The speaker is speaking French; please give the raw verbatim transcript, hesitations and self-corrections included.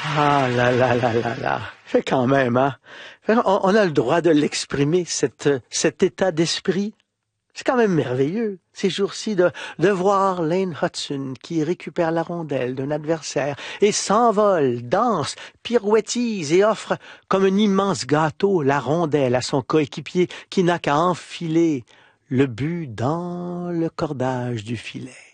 Ah là là là là là. Fait quand même, hein. Fait, On, on a le droit de l'exprimer, cette, cet état d'esprit. C'est quand même merveilleux, ces jours-ci, de, de voir Lane Hudson qui récupère la rondelle d'un adversaire et s'envole, danse, pirouettise et offre comme un immense gâteau la rondelle à son coéquipier qui n'a qu'à enfiler le but dans le cordage du filet.